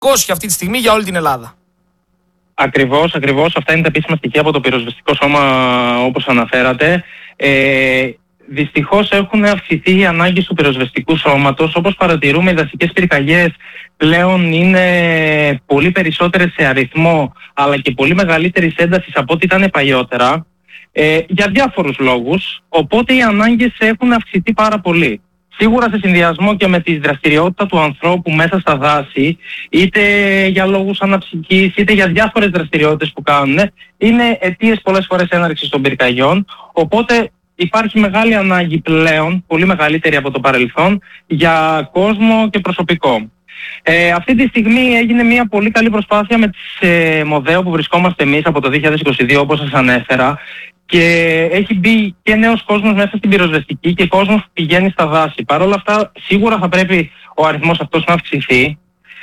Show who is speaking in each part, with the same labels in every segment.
Speaker 1: αυτή τη στιγμή για όλη την Ελλάδα.
Speaker 2: Ακριβώς. Αυτά είναι τα επίσημα στοιχεία από το πυροσβεστικό σώμα, όπως αναφέρατε. Δυστυχώς έχουν αυξηθεί οι ανάγκες του πυροσβεστικού σώματος. Όπως παρατηρούμε, οι δασικές πυρκαγιές πλέον είναι πολύ περισσότερες σε αριθμό, αλλά και πολύ μεγαλύτερης έντασης από ό,τι ήταν παλιότερα, για διάφορους λόγους. Οπότε οι ανάγκες έχουν αυξηθεί πάρα πολύ. Σίγουρα σε συνδυασμό και με τη δραστηριότητα του ανθρώπου μέσα στα δάση, είτε για λόγους αναψυχής, είτε για διάφορες δραστηριότητες που κάνουν, είναι αιτίες πολλές φορές έναρξης των πυρκαγιών. Οπότε υπάρχει μεγάλη ανάγκη πλέον, πολύ μεγαλύτερη από το παρελθόν, για κόσμο και προσωπικό. Αυτή τη στιγμή έγινε μια πολύ καλή προσπάθεια με τις ΜΟΔΕΟ που βρισκόμαστε εμείς από το 2022, όπως σας ανέφερα, και έχει μπει και νέος κόσμος μέσα στην πυροσβεστική και κόσμος που πηγαίνει στα δάση. Παρ' όλα αυτά, σίγουρα θα πρέπει ο αριθμός αυτός να αυξηθεί,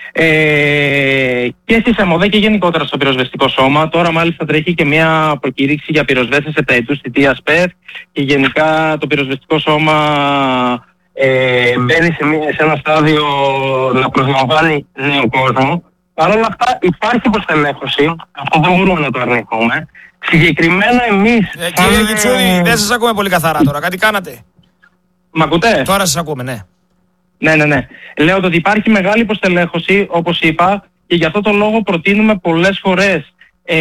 Speaker 2: και στις ΕΜΟΔΕ και γενικότερα στο πυροσβεστικό σώμα. Τώρα μάλιστα τρέχει και μια προκήρυξη για πυροσβέστες επταετούς θητείας ΠΕΘ, και γενικά το πυροσβεστικό σώμα μπαίνει σε ένα στάδιο να προσλαμβάνει νέο κόσμο. Παρ' όλα αυτά υπάρχει υποστελέχωση, αυτό δεν μπορούμε να το αρνηθούμε. Συγκεκριμένα εμείς...
Speaker 1: Κύριε Κιτσούρη, δεν σας ακούμε πολύ καθαρά τώρα. Κάτι κάνατε?
Speaker 2: Μ' ακούτε?
Speaker 1: Τώρα σας ακούμε, ναι.
Speaker 2: Ναι. Λέω ότι υπάρχει μεγάλη υποστελέχωση, όπως είπα, και γι' αυτό το λόγο προτείνουμε πολλές φορές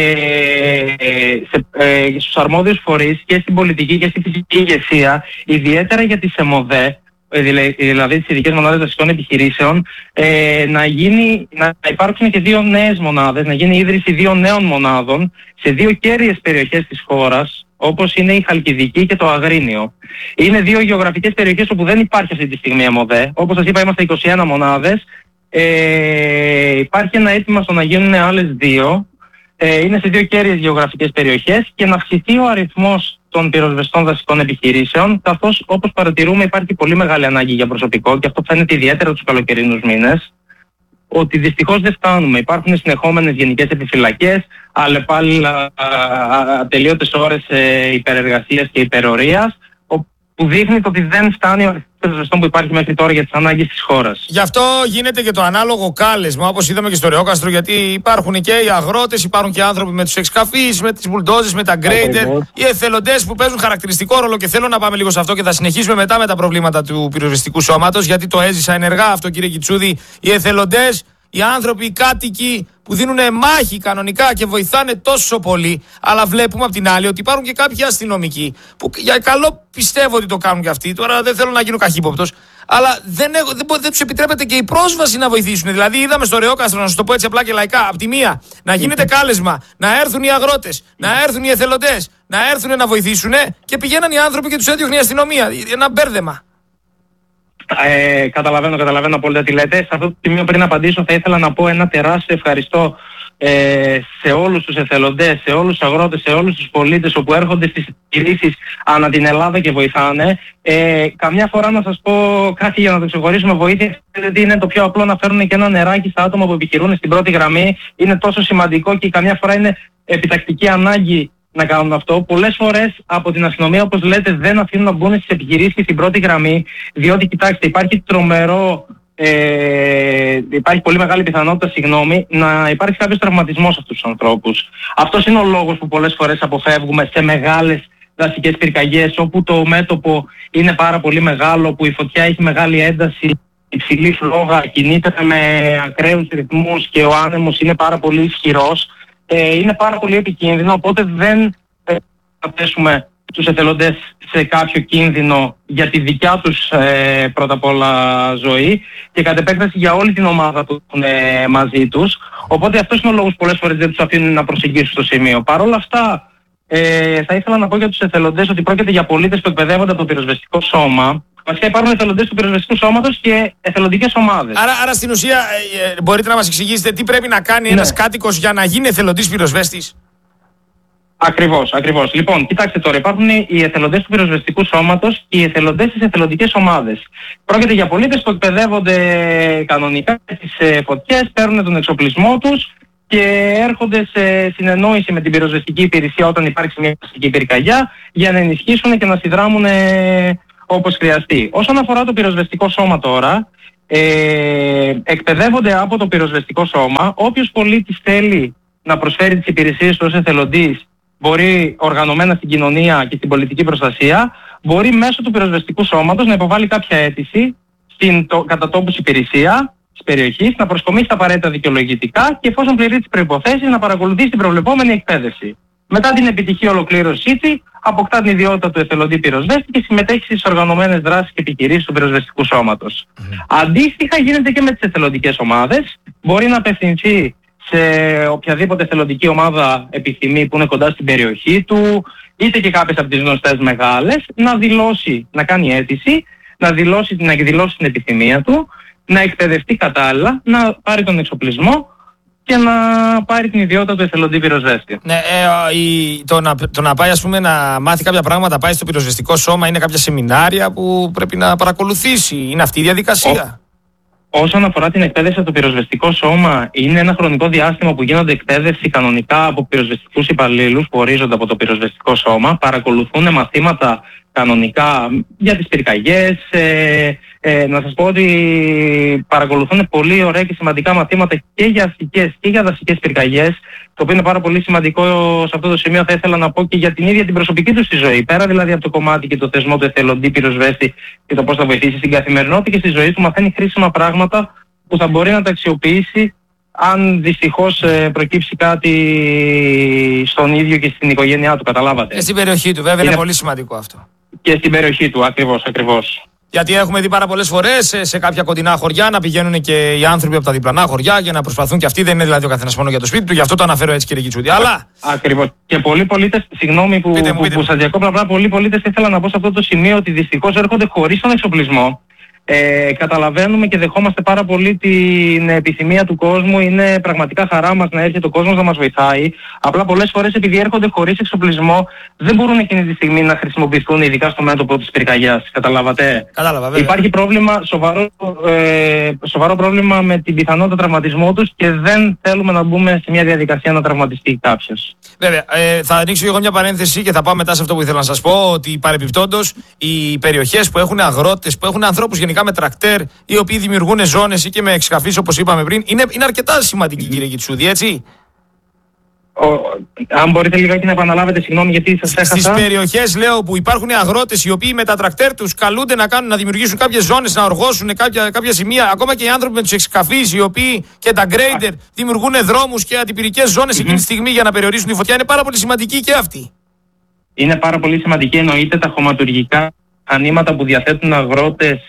Speaker 2: στους αρμόδιους φορείς και στην πολιτική και στην φυσική ηγεσία, ιδιαίτερα για τις ΕΜΟΔΕ, δηλαδή τις ειδικές μονάδες δασικών επιχειρήσεων, να υπάρξουν και 2 νέες μονάδες, να γίνει η ίδρυση 2 νέων μονάδων σε 2 κέρυες περιοχές της χώρας, όπως είναι η Χαλκιδική και το Αγρίνιο. Είναι 2 γεωγραφικές περιοχές όπου δεν υπάρχει αυτή τη στιγμή ΕΜΟΔΕ. Όπως σας είπα, είμαστε 21 μονάδες. Υπάρχει ένα αίτημα στο να γίνουν άλλες 2. Είναι σε 2 κέρυες γεωγραφικές περιοχές, και να αυξηθεί ο αριθμός των πυροσβεστών δασικών επιχειρήσεων, καθώς όπως παρατηρούμε υπάρχει πολύ μεγάλη ανάγκη για προσωπικό, και αυτό φαίνεται ιδιαίτερα τους καλοκαιρινούς μήνες, ότι δυστυχώς δεν φτάνουμε. Υπάρχουν συνεχόμενες γενικές επιφυλακές, αλλεπάλληλα ατελείωτες ώρες υπερεργασίας και υπερορίας, που δείχνει ότι δεν φτάνει ο αριθμός πυροσβεστών που υπάρχει μέχρι τώρα για τις ανάγκες της χώρας.
Speaker 1: Γι' αυτό γίνεται και το ανάλογο κάλεσμα, όπως είδαμε και στο Ρεόκαστρο, γιατί υπάρχουν και οι αγρότες, υπάρχουν και άνθρωποι με τους εξκαφείς, με τις μπουλντόζες, με τα γκρέιντερ, οι εθελοντές που παίζουν χαρακτηριστικό ρόλο, και θέλω να πάμε λίγο σε αυτό και θα συνεχίσουμε μετά με τα προβλήματα του πυροσβεστικού σώματος, γιατί το έζησα ενεργά αυτό, κύριε Κιτσούδη. Οι εθελοντές, οι άνθρωποι, οι κάτοικοι που δίνουν μάχη κανονικά και βοηθάνε τόσο πολύ, αλλά βλέπουμε απ' την άλλη ότι υπάρχουν και κάποιοι αστυνομικοί που για καλό πιστεύω ότι το κάνουν και αυτοί. Τώρα δεν θέλω να γίνω καχύποπτος, αλλά δεν τους επιτρέπεται και η πρόσβαση να βοηθήσουν. Δηλαδή, είδαμε στο Ρεόκαστρο, να σας το πω έτσι απλά και λαϊκά, από τη μία να γίνεται κάλεσμα, να έρθουν οι αγρότες, να έρθουν οι εθελοντές, να έρθουν να βοηθήσουν, και πηγαίναν οι άνθρωποι και τους έδιωχνε η αστυνομία. Ένα μπέρδεμα.
Speaker 2: Καταλαβαίνω απόλυτα τι λέτε. Σε αυτό το σημείο, πριν απαντήσω, θα ήθελα να πω ένα τεράστιο ευχαριστώ σε όλους τους εθελοντές, σε όλους τους αγρότες, σε όλους τους πολίτες όπου έρχονται στις επιχειρήσεις ανά την Ελλάδα και βοηθάνε. Καμιά φορά, να σας πω κάτι για να το ξεχωρίσουμε, βοήθεια, γιατί είναι το πιο απλό να φέρουν και ένα νεράκι στα άτομα που επιχειρούν στην πρώτη γραμμή. Είναι τόσο σημαντικό και καμιά φορά είναι επιτακτική ανάγκη να κάνουν αυτό. Πολλές φορές από την αστυνομία, όπως λέτε, δεν αφήνουν να μπουν στις επιχειρήσεις και στην πρώτη γραμμή, διότι κοιτάξτε, υπάρχει πολύ μεγάλη πιθανότητα, να υπάρχει κάποιος τραυματισμός σε αυτούς τους ανθρώπους. Αυτός είναι ο λόγος που πολλές φορές αποφεύγουμε σε μεγάλες δασικές πυρκαγιές, όπου το μέτωπο είναι πάρα πολύ μεγάλο, που η φωτιά έχει μεγάλη ένταση, υψηλή φλόγα, κινείται με ακραίους ρυθμούς και ο άνεμος είναι πάρα πολύ ισχυρός. Είναι πάρα πολύ επικίνδυνο, οπότε δεν θα θέσουμε τους εθελοντές σε κάποιο κίνδυνο για τη δικιά τους πρώτα απ' όλα ζωή, και κατ' επέκταση για όλη την ομάδα που έχουν μαζί τους. Οπότε αυτός είναι ο λόγος που πολλές φορές δεν τους αφήνουν να προσεγγίσουν στο σημείο. Παρ' όλα αυτά, θα ήθελα να πω για τους εθελοντές ότι πρόκειται για πολίτες που εκπαιδεύονται από το πυροσβεστικό σώμα. Βασικά υπάρχουν εθελοντές του πυροσβεστικού σώματος και εθελοντικές ομάδες.
Speaker 1: Άρα στην ουσία μπορείτε να μας εξηγήσετε τι πρέπει να κάνει ένας κάτοικος για να γίνει εθελοντής πυροσβέστης?
Speaker 2: Ακριβώς. Λοιπόν, κοιτάξτε τώρα, υπάρχουν οι εθελοντές του πυροσβεστικού σώματος και οι εθελοντές στις εθελοντικές ομάδες. Πρόκειται για πολίτες που εκπαιδεύονται κανονικά στις φωτιές, παίρνουν τον εξοπλισμό τους και έρχονται σε συνεννόηση με την πυροσβεστική υπηρεσία όταν υπάρξει μια δασική πυρκαγιά, για να ενισχύσουν και να συνδράμουν όπως χρειαστεί. Όσον αφορά το πυροσβεστικό σώμα τώρα, εκπαιδεύονται από το πυροσβεστικό σώμα. Όποιος πολίτης θέλει να προσφέρει τις υπηρεσίες του ως εθελοντής, μπορεί οργανωμένα στην κοινωνία και στην πολιτική προστασία, μπορεί μέσω του πυροσβεστικού σώματος να υποβάλει κάποια αίτηση στην κατατόπους υπηρεσία της περιοχής, να προσκομίσει τα απαραίτητα δικαιολογητικά και εφόσον πληρεί τις προϋποθέσεις να παρακολουθήσει την προβλεπόμενη εκπαίδευση. Μετά την επιτυχή ολοκλήρωσή της, αποκτά την ιδιότητα του εθελοντή πυροσβέστη και συμμετέχει στις οργανωμένες δράσεις και επιχειρήσεις του πυροσβεστικού σώματος. Αντίστοιχα γίνεται και με τις εθελοντικές ομάδες. Μπορεί να απευθυνθεί σε οποιαδήποτε εθελοντική ομάδα επιθυμεί που είναι κοντά στην περιοχή του, είτε και κάποιες από τις γνωστές μεγάλες, να δηλώσει, να κάνει αίτηση, να εκδηλώσει την επιθυμία του, να εκπαιδευτεί κατάλληλα, να πάρει τον εξοπλισμό και να πάρει την ιδιότητα του εθελοντή πυροσβέστη.
Speaker 1: Ναι, το να πάει, ας πούμε, να μάθει κάποια πράγματα, πάει στο πυροσβεστικό σώμα, είναι κάποια σεμινάρια που πρέπει να παρακολουθήσει. Είναι αυτή η διαδικασία.
Speaker 2: Όσον αφορά την εκπαίδευση από το πυροσβεστικό σώμα, είναι ένα χρονικό διάστημα που γίνονται εκπαίδευση κανονικά από πυροσβεστικούς υπαλλήλους που ορίζονται από το πυροσβεστικό σώμα. Παρακολουθούν μαθήματα κανονικά για τις πυρκαγιές. Να σας πω ότι παρακολουθούν πολύ ωραία και σημαντικά μαθήματα και για αστικές και για δασικές πυρκαγιές, το οποίο είναι πάρα πολύ σημαντικό. Σε αυτό το σημείο θα ήθελα να πω και για την ίδια την προσωπική του στη ζωή. Πέρα δηλαδή από το κομμάτι και το θεσμό του εθελοντή πυροσβέστη και το πώς θα βοηθήσει στην καθημερινότητα και στη ζωή του, μαθαίνει χρήσιμα πράγματα που θα μπορεί να τα αξιοποιήσει αν δυστυχώς προκύψει κάτι στον ίδιο και στην οικογένειά του, καταλάβατε.
Speaker 1: Και στην περιοχή του, βέβαια, είναι πολύ σημαντικό αυτό.
Speaker 2: Και στην περιοχή του, ακριβώς.
Speaker 1: Γιατί έχουμε δει πάρα πολλές φορές σε κάποια κοντινά χωριά να πηγαίνουν και οι άνθρωποι από τα διπλανά χωριά για να προσπαθούν και αυτοί. Δεν είναι δηλαδή ο καθένας μόνο για το σπίτι του, γι' αυτό το αναφέρω έτσι, κύριε Κιτσούδη. Αλλά.
Speaker 2: Ακριβώς. Και πολλοί πολίτες, συγγνώμη που σας διακόπτω, απλά πολλοί πολίτες ήθελα να πω σε αυτό το σημείο ότι δυστυχώς έρχονται χωρίς τον εξοπλισμό. Καταλαβαίνουμε και δεχόμαστε πάρα πολύ την επιθυμία του κόσμου. Είναι πραγματικά χαρά μας να έρχεται ο κόσμος να μας βοηθάει. Απλά πολλές φορές επειδή έρχονται χωρίς εξοπλισμό δεν μπορούν εκείνη τη στιγμή να χρησιμοποιηθούν, ειδικά στο μέτωπο της πυρκαγιάς. Καταλάβατε.
Speaker 1: Κατάλαβα, βέβαια.
Speaker 2: Υπάρχει πρόβλημα, σοβαρό πρόβλημα με την πιθανότητα τραυματισμού τους και δεν θέλουμε να μπούμε σε μια διαδικασία να τραυματιστεί κάποιος.
Speaker 1: Βέβαια. Θα ανοίξω εγώ μια παρένθεση και θα πάω μετά σε αυτό που ήθελα να σας πω, ότι παρεπιπτόντως οι περιοχές που έχουν αγρότες, που έχουν ανθρώπους γενικά με τρακτέρ, οι οποίοι δημιουργούν ζώνες ή και με εξκαφείς, όπως είπαμε πριν, είναι αρκετά σημαντική, κύριε Κιτσούδη, έτσι.
Speaker 2: Αν μπορείτε λιγάκι να επαναλάβετε, συγγνώμη γιατί σας έχασα.
Speaker 1: Στις περιοχές, λέω, που υπάρχουν αγρότες οι οποίοι με τα τρακτέρ τους καλούνται να δημιουργήσουν κάποιες ζώνες, να οργώσουν κάποια σημεία, ακόμα και οι άνθρωποι με τους εξκαφείς, οι οποίοι και τα γκρέιντερ δημιουργούν δρόμους και αντιπυρικές ζώνες εκείνη τη στιγμή για να περιορίσουν τη φωτιά, είναι πάρα πολύ σημαντική και αυτή.
Speaker 2: Είναι πάρα πολύ σημαντική, εννοείται τα χωματουργικά μηχανήματα που διαθέτουν αγρότες,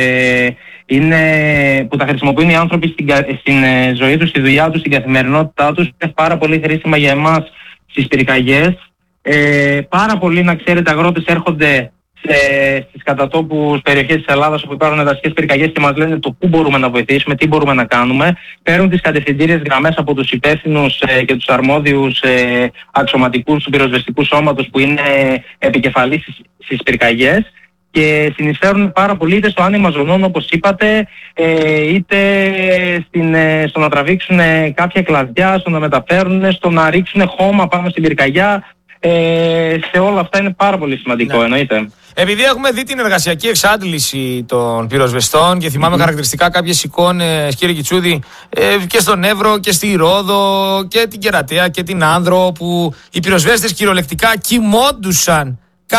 Speaker 2: που τα χρησιμοποιούν οι άνθρωποι στην ζωή τους, στη δουλειά τους, στην καθημερινότητά τους. Είναι πάρα πολύ χρήσιμα για εμάς στις πυρκαγιές. Πάρα πολλοί, να ξέρετε, αγρότες έρχονται στις κατατόπους περιοχές της Ελλάδας όπου υπάρχουν δασικές πυρκαγιές και μας λένε το πού μπορούμε να βοηθήσουμε, τι μπορούμε να κάνουμε. Παίρνουν τις κατευθυντήριες γραμμές από τους υπεύθυνους και τους αρμόδιους αξιωματικούς του πυροσβεστικού σώματος που είναι επικεφαλής στις πυρκαγιές και συνεισφέρουν πάρα πολύ είτε στο άνοιγμα ζωνών όπως είπατε, είτε στο να τραβήξουν κάποια κλαδιά, στο να μεταφέρουν, στο να ρίξουν χώμα πάνω στην πυρκαγιά. Σε όλα αυτά είναι πάρα πολύ σημαντικό, ναι. Εννοείται.
Speaker 1: Επειδή έχουμε δει την εργασιακή εξάντληση των πυροσβεστών και θυμάμαι χαρακτηριστικά κάποιες εικόνες, κύριε Κιτσούδη, και στον Εύρο και στη Ρόδο και την Κερατέα και την Άνδρο, που οι πυροσβέστες κυριολεκτικά κοιμόντουσαν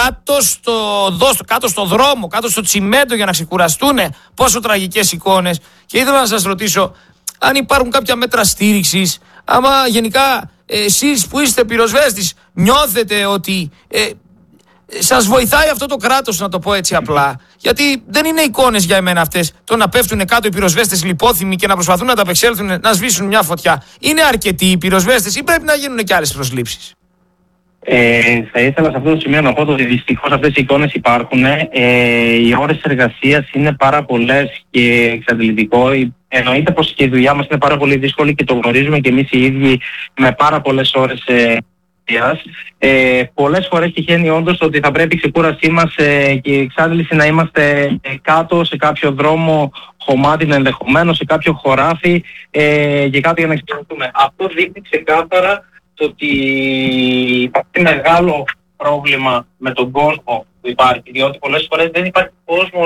Speaker 1: κάτω στο δρόμο, κάτω στο τσιμέντο για να ξεκουραστούν. Πόσο τραγικές εικόνες. Και ήθελα να σας ρωτήσω αν υπάρχουν κάποια μέτρα στήριξης, άμα γενικά εσείς που είστε πυροσβέστης νιώθετε ότι σας βοηθάει αυτό το κράτος, να το πω έτσι απλά. Γιατί δεν είναι εικόνες για εμένα αυτές, το να πέφτουν κάτω οι πυροσβέστες λιπόθυμοι και να προσπαθούν να τα απεξέλθουν, να σβήσουν μια φωτιά. Είναι αρκετοί οι πυροσβέστες ή πρέπει να γίνουν και άλλες προσλήψεις?
Speaker 2: Θα ήθελα σε αυτό το σημείο να πω ότι δυστυχώς αυτές οι εικόνες υπάρχουν. Οι ώρες εργασίας είναι πάρα πολλές και εξαντλητικό. Εννοείται πως και η δουλειά μας είναι πάρα πολύ δύσκολη και το γνωρίζουμε και εμείς οι ίδιοι με πάρα πολλές ώρες εργασίας. Πολλές φορές τυχαίνει όντως ότι θα πρέπει η ξεκούρασή μας και η εξάντληση να είμαστε κάτω σε κάποιο δρόμο χωμάτι, ενδεχομένως σε κάποιο χωράφι και κάτω για να εξυπηρετούμε. Αυτό δείχνει ξεκάθαρα το ότι υπάρχει μεγάλο πρόβλημα με τον κόσμο που υπάρχει, διότι πολλές φορές δεν υπάρχει κόσμος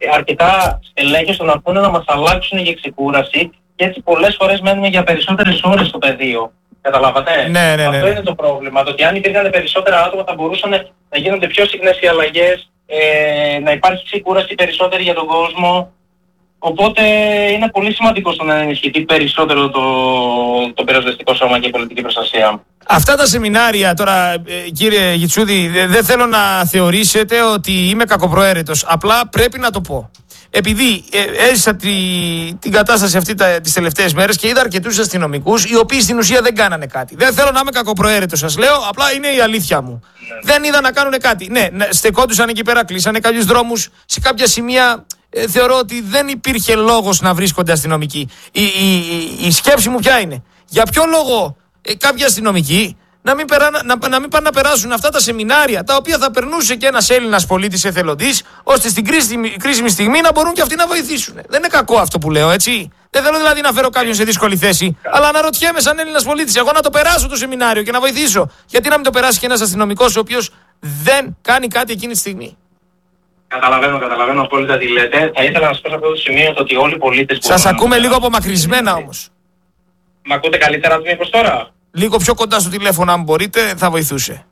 Speaker 2: αρκετά στελέχη ώστε να πούνε να μας αλλάξουν για ξεκούραση και έτσι πολλές φορές μένουμε για περισσότερες ώρες στο πεδίο. Καταλάβατε?
Speaker 1: Ναι.
Speaker 2: Αυτό είναι το πρόβλημα. Το ότι αν υπήρχαν περισσότερα άτομα θα μπορούσαν να γίνονται πιο συχνές οι αλλαγές, να υπάρχει ξεκούραση περισσότερη για τον κόσμο. Οπότε είναι πολύ σημαντικό στο να ενισχυθεί περισσότερο το πυροσβεστικό σώμα και η πολιτική προστασία. Αυτά
Speaker 1: τα σεμινάρια τώρα, κύριε Γιτσούδη, δεν θέλω να θεωρήσετε ότι είμαι κακοπροαίρετος. Απλά πρέπει να το πω. Επειδή έζησα την κατάσταση αυτή τις τελευταίες μέρες και είδα αρκετούς αστυνομικούς οι οποίοι στην ουσία δεν κάνανε κάτι. Δεν θέλω να είμαι κακοπροαίρετος, σας λέω, απλά είναι η αλήθεια μου. Δεν είδα να κάνουν κάτι. Ναι, στεκόντουσαν εκεί πέρα, κλείσανε κάποιους δρόμους, σε κάποια σημεία. Θεωρώ ότι δεν υπήρχε λόγος να βρίσκονται αστυνομικοί. Η σκέψη μου ποια είναι? Για ποιο λόγο κάποιοι αστυνομικοί να μην πάνε να περάσουν αυτά τα σεμινάρια, τα οποία θα περνούσε και ένας Έλληνας πολίτης εθελοντής, ώστε στην κρίσιμη στιγμή να μπορούν και αυτοί να βοηθήσουν. Δεν είναι κακό αυτό που λέω, έτσι. Δεν θέλω δηλαδή να φέρω κάποιον σε δύσκολη θέση, αλλά αναρωτιέμαι σαν Έλληνας πολίτης, εγώ να το περάσω το σεμινάριο και να βοηθήσω. Γιατί να μην το περάσει και ένας αστυνομικός ο οποίος δεν κάνει κάτι εκείνη τη στιγμή?
Speaker 2: Καταλαβαίνω απόλυτα τι λέτε. Θα ήθελα να σας πω σε αυτό το σημείο ότι όλοι οι πολίτες...
Speaker 1: Σας ακούμε λίγο απομακρυσμένα όμως.
Speaker 2: Μ' ακούτε καλύτερα μήπως τώρα?
Speaker 1: Λίγο πιο κοντά στο τηλέφωνο αν μπορείτε, θα βοηθούσε.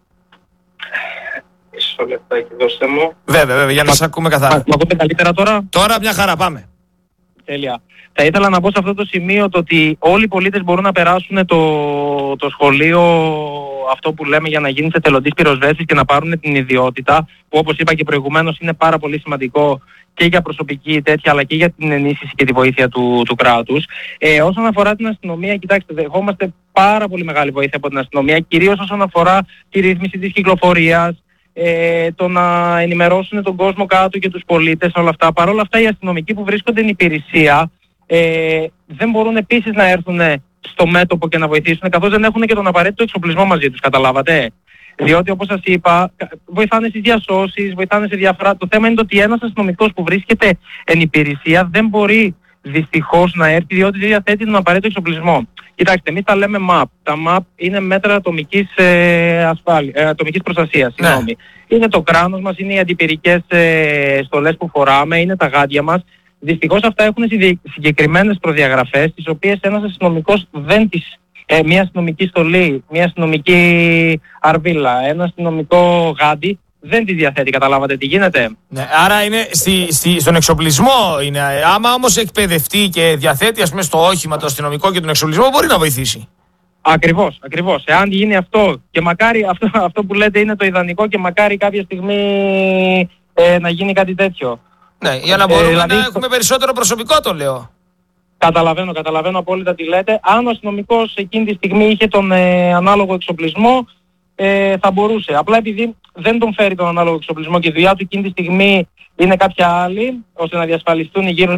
Speaker 2: Μισό λεπτάκι, δώστε μου.
Speaker 1: Βέβαια, για να σας ακούμε καθαρά.
Speaker 2: Μ' ακούτε καλύτερα τώρα?
Speaker 1: Τώρα μια χαρά, πάμε.
Speaker 2: Τέλεια. Θα ήθελα να πω σε αυτό το σημείο το ότι όλοι οι πολίτες μπορούν να περάσουν το σχολείο αυτό που λέμε για να γίνεις εθελοντής πυροσβέστης και να πάρουν την ιδιότητα, που όπως είπα και προηγουμένως είναι πάρα πολύ σημαντικό και για προσωπική τέτοια αλλά και για την ενίσχυση και τη βοήθεια του κράτους. Όσον αφορά την αστυνομία, κοιτάξτε, δεχόμαστε πάρα πολύ μεγάλη βοήθεια από την αστυνομία, κυρίως όσον αφορά τη ρύθμιση της κυκλοφορίας, το να ενημερώσουν τον κόσμο κάτω και τους πολίτες, όλα αυτά. Παρ' όλα αυτά οι αστυνομικοί που βρίσκονται στην υπηρεσία δεν μπορούν επίσης να έρθουν στο μέτωπο και να βοηθήσουν, καθώς δεν έχουν και τον απαραίτητο εξοπλισμό μαζί τους, καταλάβατε? Διότι όπως σας είπα, βοηθάνε στις διασώσεις, βοηθάνε σε διάφορα. Το θέμα είναι ότι ένας αστυνομικός που βρίσκεται εν υπηρεσία δεν μπορεί δυστυχώς να έρθει, διότι δεν διαθέτει τον απαραίτητο εξοπλισμό. Κοιτάξτε, εμείς τα λέμε MAP. Τα MAP είναι μέτρα ατομικής προστασίας.
Speaker 1: Ναι.
Speaker 2: Είναι το κράνος μας, είναι οι αντιπυρικές στολές που φοράμε, είναι τα γάντια μας. Δυστυχώς αυτά έχουν συγκεκριμένες προδιαγραφές, τις οποίες ένας αστυνομικός δεν τις... μια αστυνομική στολή, μια αστυνομική αρβίλα, ένα αστυνομικό γάντι δεν τη διαθέτει, καταλάβατε τι γίνεται?
Speaker 1: Ναι, άρα είναι στον εξοπλισμό είναι. Άμα όμως εκπαιδευτεί και διαθέτει, ας πούμε, στο όχημα το αστυνομικό και τον εξοπλισμό, μπορεί να βοηθήσει.
Speaker 2: Ακριβώς. Εάν γίνει αυτό, και μακάρι αυτό που λέτε είναι το ιδανικό, και μακάρι κάποια στιγμή να γίνει κάτι τέτοιο.
Speaker 1: Ναι, για να μπορούμε δηλαδή, να έχουμε περισσότερο προσωπικό, το λέω.
Speaker 2: Καταλαβαίνω απόλυτα τι λέτε. Αν ο αστυνομικός εκείνη τη στιγμή είχε τον ανάλογο εξοπλισμό, θα μπορούσε. Απλά επειδή δεν τον φέρει τον ανάλογο εξοπλισμό και η δουλειά του εκείνη τη στιγμή είναι κάποια άλλη, ώστε να διασφαλιστούν γύρω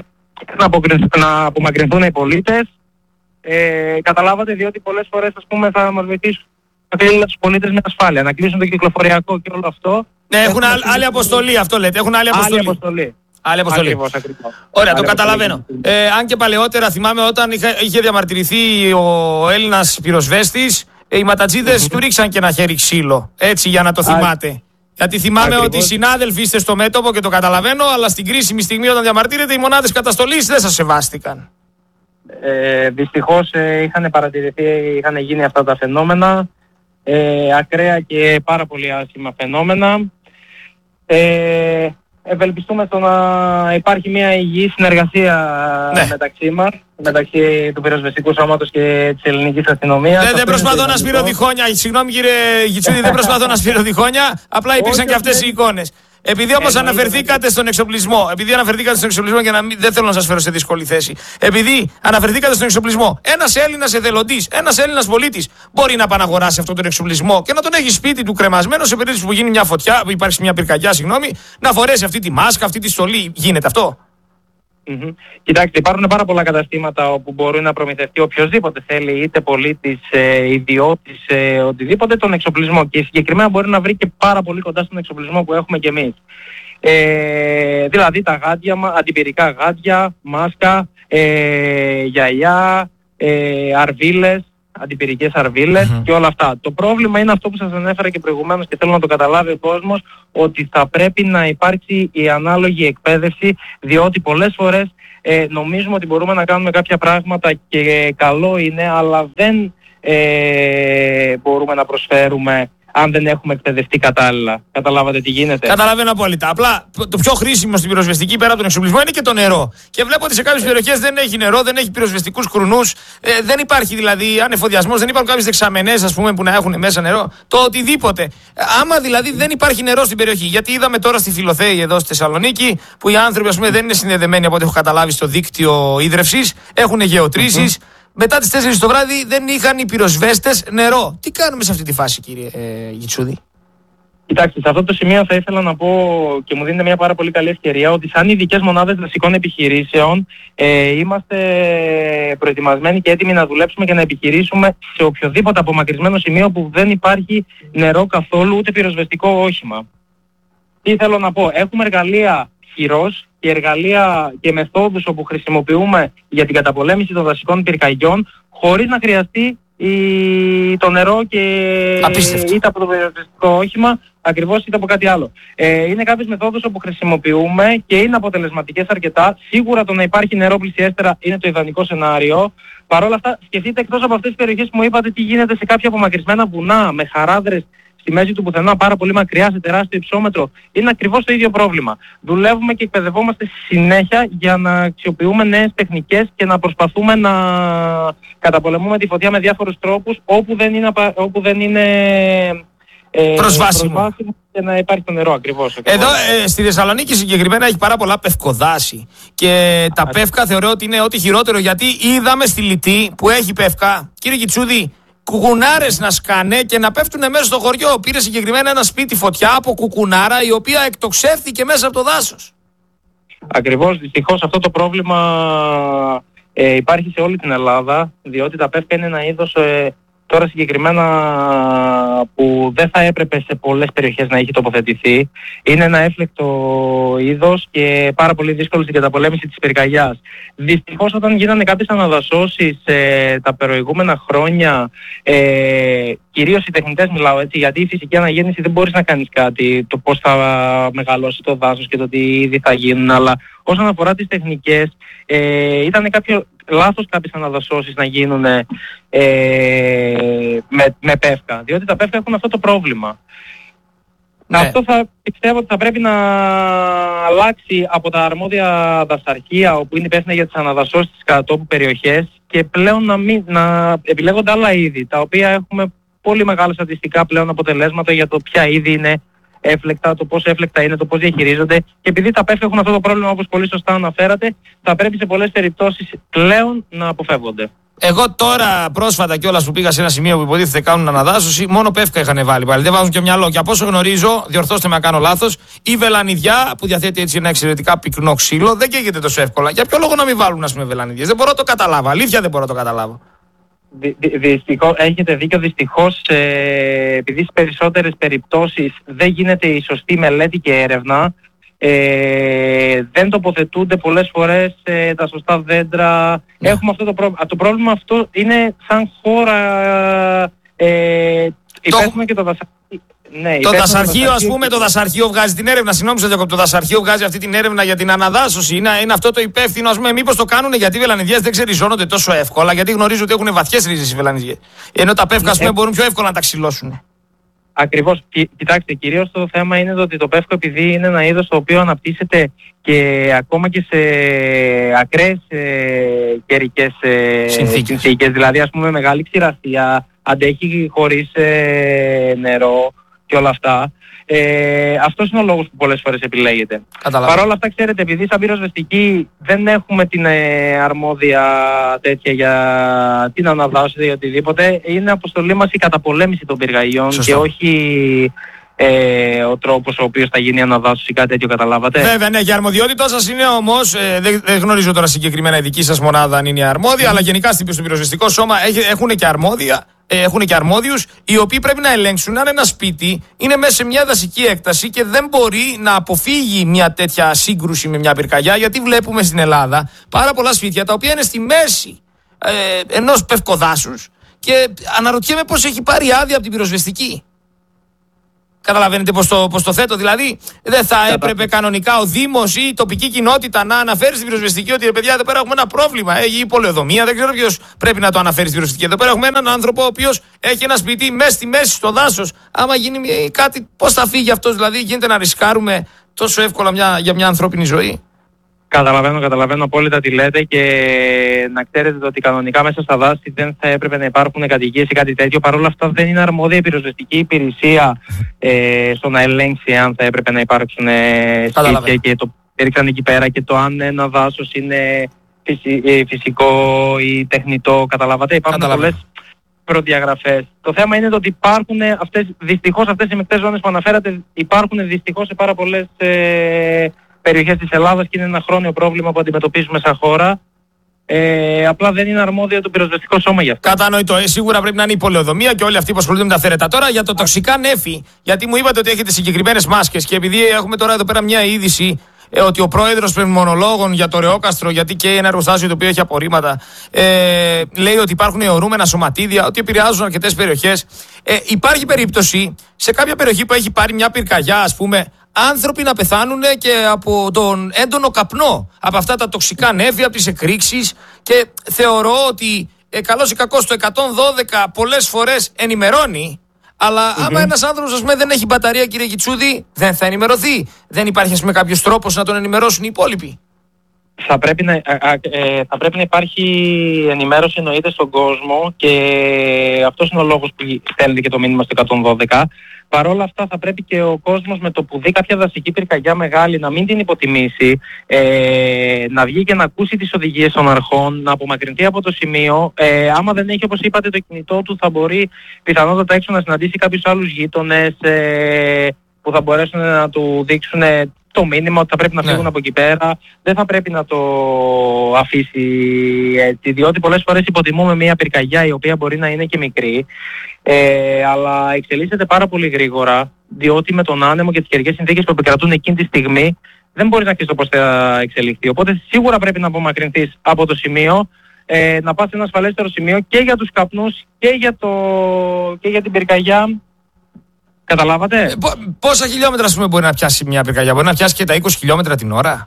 Speaker 2: να απομακρυνθούν οι πολίτες, καταλάβατε, διότι πολλές φορές, ας πούμε, θα μας βοηθήσουν να κλείσουν τους πολίτες με ασφάλεια, να κλείσουν το κυκλοφοριακό και όλο αυτό.
Speaker 1: Ναι, έχουν άλλη αποστολή, αυτό λέτε. Έχουν άλλη αποστολή. Άλλη αποστολή.
Speaker 2: Ακριβώς.
Speaker 1: Ωραία, το καταλαβαίνω. Αν και παλαιότερα θυμάμαι όταν είχε διαμαρτυρηθεί ο Έλληνας πυροσβέστης, οι ματατζίδες του ρίξαν και ένα χέρι ξύλο. Έτσι, για να το θυμάται. Γιατί θυμάμαι ότι οι συνάδελφοι είστε στο μέτωπο και το καταλαβαίνω, αλλά στην κρίσιμη στιγμή όταν διαμαρτύρετε οι μονάδες καταστολής δεν σας σεβάστηκαν.
Speaker 2: Δυστυχώς είχαν παρατηρηθεί, είχαν γίνει αυτά τα φαινόμενα, ακραία και πάρα πολύ άσχημα φαινόμενα. Ευελπιστούμε στο να υπάρχει μια υγιή συνεργασία μεταξύ μας, μεταξύ του πυροσβεστικού σώματος και της ελληνικής αστυνομίας.
Speaker 1: Δεν προσπαθώ να σπείρω διχόνια, συγγνώμη κύριε Γιτσούδη, δεν προσπαθώ να σπείρω διχόνια, απλά υπήρξαν και αυτές οι εικόνες. Επειδή όμως αναφερθήκατε στον εξοπλισμό, και δεν θέλω να σας φέρω σε δύσκολη θέση. Επειδή αναφερθήκατε στον εξοπλισμό, ένας Έλληνας εθελοντής, ένας Έλληνας πολίτης μπορεί να πάει να αγοράσει αυτόν τον εξοπλισμό και να τον έχει σπίτι του κρεμασμένο σε περίπτωση που γίνει μια φωτιά, που υπάρξει μια πυρκαγιά, να φορέσει αυτή τη μάσκα, αυτή τη στολή. Γίνεται αυτό?
Speaker 2: Κοιτάξτε, υπάρχουν πάρα πολλά καταστήματα όπου μπορεί να προμηθευτεί οποιοδήποτε θέλει, είτε πολίτης, ιδιώτης, οτιδήποτε, τον εξοπλισμό, και συγκεκριμένα μπορεί να βρει και πάρα πολύ κοντά στον εξοπλισμό που έχουμε κι εμείς. Δηλαδή τα γάντια, αντιπυρικά γάντια, μάσκα, γιαγιά, αρβίλες, αντιπυρικές αρβίλες και όλα αυτά. Το πρόβλημα είναι αυτό που σας ανέφερα και προηγουμένως και θέλω να το καταλάβει ο κόσμος, ότι θα πρέπει να υπάρξει η ανάλογη εκπαίδευση, διότι πολλές φορές νομίζουμε ότι μπορούμε να κάνουμε κάποια πράγματα και καλό είναι, αλλά δεν μπορούμε να προσφέρουμε αν δεν έχουμε εκπαιδευτεί κατάλληλα. Καταλάβατε τι γίνεται?
Speaker 1: Καταλαβαίνω απόλυτα. Απλά το πιο χρήσιμο στην πυροσβεστική πέρα από τον εξοπλισμό είναι και το νερό. Και βλέπω ότι σε κάποιες περιοχές δεν έχει νερό, δεν έχει πυροσβεστικούς κρουνούς, δεν υπάρχει δηλαδή ανεφοδιασμός, δεν υπάρχουν κάποιες δεξαμενές, ας πούμε, που να έχουν μέσα νερό. Το οτιδήποτε. Άμα δηλαδή δεν υπάρχει νερό στην περιοχή, γιατί είδαμε τώρα στη Φιλοθέη εδώ στη Θεσσαλονίκη, που οι άνθρωποι, ας πούμε, δεν είναι συνδεδεμένοι από ό,τι έχω καταλάβει στο δίκτυο ίδρευσης, έχουν γεωτρήσεις. Μετά τις 4 το βράδυ δεν είχαν οι πυροσβέστες νερό. Τι κάνουμε σε αυτή τη φάση, κύριε Γιτσούδη?
Speaker 2: Κοιτάξτε, σε αυτό το σημείο θα ήθελα να πω και μου δίνετε μια πάρα πολύ καλή ευκαιρία ότι σαν ειδικές μονάδες δασικών επιχειρήσεων είμαστε προετοιμασμένοι και έτοιμοι να δουλέψουμε και να επιχειρήσουμε σε οποιοδήποτε απομακρυσμένο σημείο που δεν υπάρχει νερό καθόλου, ούτε πυροσβεστικό όχημα. Τι θέλω να πω? Έχουμε εργαλεία χειρός και εργαλεία και μεθόδους όπου χρησιμοποιούμε για την καταπολέμηση των δασικών πυρκαγιών χωρίς να χρειαστεί το νερό και είτε από το πυροσβεστικό όχημα ακριβώς είτε από κάτι άλλο. Είναι κάποιες μεθόδους όπου χρησιμοποιούμε και είναι αποτελεσματικές αρκετά. Σίγουρα το να υπάρχει νερό πλησιέστερα είναι το ιδανικό σενάριο. Παρ' όλα αυτά σκεφτείτε εκτός από αυτές τις περιοχές που μου είπατε τι γίνεται σε κάποια απομακρυσμένα βουνά με χαράδρες στη μέση του πουθενά, πάρα πολύ μακριά, σε τεράστιο υψόμετρο. Είναι ακριβώς το ίδιο πρόβλημα. Δουλεύουμε και εκπαιδευόμαστε συνέχεια για να αξιοποιούμε νέες τεχνικές και να προσπαθούμε να καταπολεμούμε τη φωτιά με διάφορους τρόπους όπου δεν είναι
Speaker 1: προσβάσιμο
Speaker 2: και να υπάρχει το νερό ακριβώς.
Speaker 1: Εδώ στη Θεσσαλονίκη συγκεκριμένα έχει πάρα πολλά πευκοδάση και τα πεύκα θεωρώ ότι είναι ό,τι χειρότερο, γιατί είδαμε στη Λιτή που έχει πεύκα, κύριε Γιτσούδη, κουκουνάρες να σκάνε και να πέφτουν μέσα στο χωριό. Πήρε συγκεκριμένα ένα σπίτι φωτιά από κουκουνάρα η οποία εκτοξεύθηκε μέσα από το δάσος.
Speaker 2: Ακριβώς, δυστυχώς αυτό το πρόβλημα υπάρχει σε όλη την Ελλάδα, διότι τα πεύκα είναι ένα είδος τώρα συγκεκριμένα που δεν θα έπρεπε σε πολλές περιοχές να έχει τοποθετηθεί. Είναι ένα έφλεκτο είδος και πάρα πολύ δύσκολο στην καταπολέμηση της πυρκαγιάς. Δυστυχώς όταν γίνανε κάποιες αναδασώσεις τα προηγούμενα χρόνια, κυρίως οι τεχνητές μιλάω έτσι, γιατί η φυσική αναγέννηση δεν μπορείς να κάνεις κάτι, το πώς θα μεγαλώσει το δάσος και το τι είδη θα γίνουν, αλλά όσον αφορά τις τεχνικές, ήταν λάθος κάποιες αναδασώσεις να γίνουν με πεύκα, διότι τα πεύκα έχουν αυτό το πρόβλημα. Ναι. Αυτό πιστεύω ότι θα πρέπει να αλλάξει από τα αρμόδια δασαρχεία όπου είναι υπεύθυνα για τις αναδασώσεις στις κατατόπου περιοχές και πλέον να επιλέγονται άλλα είδη, τα οποία έχουμε πολύ μεγάλα στατιστικά πλέον αποτελέσματα για το ποια είδη είναι έφλεκτα, το πόσο έφλεκτα είναι, το πώς διαχειρίζονται, και επειδή τα πεύκα έχουν αυτό το πρόβλημα όπως πολύ σωστά αναφέρατε, θα πρέπει σε πολλές περιπτώσεις πλέον να αποφεύγονται.
Speaker 1: Εγώ τώρα πρόσφατα κιόλας που πήγα σε ένα σημείο που υποτίθεται κάνουν αναδάσωση, μόνο πεύκα είχαν βάλει πάλι. Δεν βάζουν και μυαλό. Και από όσο γνωρίζω, διορθώστε με αν κάνω λάθος, η βελανιδιά που διαθέτει έτσι ένα εξαιρετικά πυκνό ξύλο δεν καίγεται τόσο εύκολα. Για ποιο λόγο να μην βάλουν, ας πούμε, βελανιδιές? Δεν μπορώ να το καταλάβω. Αλήθεια δεν μπορώ να το καταλάβω.
Speaker 2: Δυστυχώς, έχετε δίκιο, δυστυχώς επειδή στις περισσότερες περιπτώσεις δεν γίνεται η σωστή μελέτη και έρευνα, δεν τοποθετούνται πολλές φορές τα σωστά δέντρα. Έχουμε αυτό το πρόβλημα. Το πρόβλημα αυτό είναι σαν χώρα υπεύθυνο και το δασαρχείο. Ναι,
Speaker 1: το δασαρχείο, ας πούμε, το δασαρχείο βγάζει την έρευνα. Συγγνώμη σας, το δασαρχείο βγάζει αυτή την έρευνα για την αναδάσωση. Είναι αυτό το υπεύθυνο, ας πούμε, μήπως το κάνουν γιατί οι βελανιδιές δεν ξεριζώνονται τόσο εύκολα, γιατί γνωρίζω ότι έχουν βαθιές ρίζες οι βελανιδιές. Ενώ τα πεύκα, ας πούμε, μπορούν πιο εύκολα να τα ξυλώσουν.
Speaker 2: Ακριβώς. Κοιτάξτε, κυρίως το θέμα είναι ότι το πεύκο, επειδή είναι ένα είδος το οποίο αναπτύσσεται και ακόμα και σε ακραίες καιρικές συνθήκες, δηλαδή ας πούμε μεγάλη ξηρασία, αντέχει χωρίς νερό και όλα αυτά. Αυτός είναι ο λόγος που πολλές φορές επιλέγεται. Παρ' όλα αυτά, ξέρετε, επειδή σαν πυροσβεστικοί δεν έχουμε την αρμόδια τέτοια για την αναδάσωση ή οτιδήποτε, είναι αποστολή μας η καταπολέμηση των πυρκαγιών και όχι ο τρόπος ο οποίος θα γίνει η αναδάσωση ή κάτι τέτοιο, καταλάβατε. Βέβαια,
Speaker 1: ναι, για αρμοδιότητά σας είναι όμως, δεν γνωρίζω τώρα συγκεκριμένα η δική σας μονάδα αν είναι αρμόδια, αλλά γενικά στο πυροσβεστικό σώμα έχουν και αρμόδια. Έχουν και αρμόδιους οι οποίοι πρέπει να ελέγξουν αν ένα σπίτι είναι μέσα σε μια δασική έκταση και δεν μπορεί να αποφύγει μια τέτοια σύγκρουση με μια πυρκαγιά, γιατί βλέπουμε στην Ελλάδα πάρα πολλά σπίτια τα οποία είναι στη μέση ενός πευκοδάσους και αναρωτιέμαι πώς έχει πάρει άδεια από την πυροσβεστική. Καταλαβαίνετε πώς το θέτω? Δηλαδή, δεν θα έπρεπε κανονικά ο Δήμος ή η τοπική κοινότητα να αναφέρει στην πυροσβεστική ότι, παιδιά, εδώ πέρα έχουμε ένα πρόβλημα. Η πολεοδομία, δεν ξέρω ποιος πρέπει να το αναφέρει στην πυροσβεστική. Εδώ πέρα έχουμε έναν άνθρωπο ο οποίος έχει ένα σπίτι μέσα στη μέση, στο δάσος. Άμα γίνει κάτι, πώς θα φύγει αυτός? Δηλαδή, γίνεται να ρισκάρουμε τόσο εύκολα για μια ανθρώπινη ζωή?
Speaker 2: Καταλαβαίνω απόλυτα τι λέτε, και να ξέρετε ότι κανονικά μέσα στα δάση δεν θα έπρεπε να υπάρχουν κατοικίες ή κάτι τέτοιο. Παρ' όλα αυτά δεν είναι αρμόδια η πυροσβεστική υπηρεσία στο να ελέγξει αν θα έπρεπε να υπάρξουν σπίτια, και το έριξαν εκεί πέρα, και το αν ένα δάσος είναι φυσικό ή τεχνητό. Καταλάβατε, υπάρχουν πολλές προδιαγραφές. Το θέμα είναι ότι υπάρχουν δυστυχώς αυτές οι μεικτές ζώνες που αναφέρατε, υπάρχουν δυστυχώς σε πάρα πολλές περιοχές της Ελλάδας, και είναι ένα χρόνιο πρόβλημα που αντιμετωπίζουμε σαν χώρα. Απλά δεν είναι αρμόδιο το πυροσβεστικό σώμα γι' αυτό.
Speaker 1: Κατανοητό. Σίγουρα πρέπει να είναι η πολεοδομία και όλοι αυτοί που ασχολούνται με τα θέρετα. Τώρα για το τοξικά νέφη, γιατί μου είπατε ότι έχετε συγκεκριμένες μάσκες, και επειδή έχουμε τώρα εδώ πέρα μια είδηση ότι ο πρόεδρος πνευμονολόγων για το Ρεόκαστρο, γιατί και ένα εργοστάσιο το οποίο έχει απορρίμματα, λέει ότι υπάρχουν αιωρούμενα σωματίδια, ότι επηρεάζουν αρκετές περιοχές. Υπάρχει περίπτωση σε κάποια περιοχή που έχει πάρει μια πυρκαγιά, ας πούμε, άνθρωποι να πεθάνουν και από τον έντονο καπνό, από αυτά τα τοξικά νέφη, από τις εκρήξεις, και θεωρώ ότι καλώς ή κακώς το 112 πολλές φορές ενημερώνει, αλλά άμα ένας άνθρωπος, ας πούμε, δεν έχει μπαταρία, κύριε Κιτσούδη, δεν θα ενημερωθεί. Δεν υπάρχει, ας πούμε, κάποιος τρόπος να τον ενημερώσουν οι υπόλοιποι?
Speaker 2: Θα πρέπει να υπάρχει ενημέρωση, εννοείται, στον κόσμο, και αυτός είναι ο λόγος που στέλνει και το μήνυμα στο 112. Παρ' όλα αυτά θα πρέπει και ο κόσμος, με το που δει κάποια δασική πυρκαγιά μεγάλη, να μην την υποτιμήσει, να βγει και να ακούσει τις οδηγίες των αρχών, να απομακρυνθεί από το σημείο. Άμα δεν έχει, όπως είπατε, το κινητό του, θα μπορεί πιθανότατα έξω να συναντήσει κάποιους άλλους γείτονες που θα μπορέσουν να του δείξουν το μήνυμα ότι θα πρέπει να φύγουν από εκεί πέρα. Δεν θα πρέπει να το αφήσει έτσι, διότι πολλές φορές υποτιμούμε μια πυρκαγιά η οποία μπορεί να είναι και μικρή, αλλά εξελίσσεται πάρα πολύ γρήγορα, διότι με τον άνεμο και τις καιρικές συνθήκες που επικρατούν εκείνη τη στιγμή δεν μπορεί να ξέρεις το πώς θα εξελιχθεί. Οπότε σίγουρα πρέπει να απομακρυνθείς από το σημείο, να πας σε ένα ασφαλέστερο σημείο και για τους καπνούς και για την πυρκαγιά. Καταλάβατε?
Speaker 1: Πόσα χιλιόμετρα, ας πούμε, μπορεί να πιάσει μια πυρκαγιά? Μπορεί να πιάσει και τα 20 χιλιόμετρα την ώρα?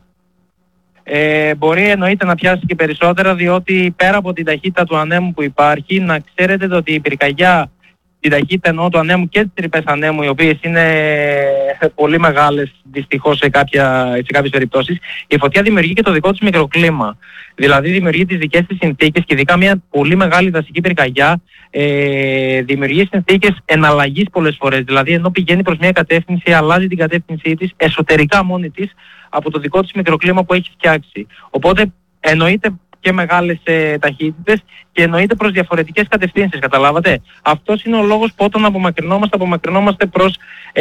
Speaker 2: Μπορεί, εννοείται, να πιάσει και περισσότερα, διότι πέρα από την ταχύτητα του ανέμου που υπάρχει, να ξέρετε ότι η πυρκαγιά, την ταχύτητα εννοώ του ανέμου και τις τρυπές ανέμου, οι οποίες είναι πολύ μεγάλες δυστυχώς σε κάποιες περιπτώσεις, η φωτιά δημιουργεί και το δικό της μικροκλίμα. Δηλαδή δημιουργεί τις δικές της συνθήκες, και ειδικά μια πολύ μεγάλη δασική πυρκαγιά δημιουργεί συνθήκες εναλλαγής πολλές φορές. Δηλαδή ενώ πηγαίνει προς μια κατεύθυνση, αλλάζει την κατεύθυνσή της εσωτερικά μόνη της από το δικό της μικροκλίμα που έχει φτιάξει. Οπότε εννοείται και μεγάλες ταχύτητες, και εννοείται προς διαφορετικές κατευθύνσεις. Καταλάβατε? Αυτός είναι ο λόγος που όταν απομακρυνόμαστε προς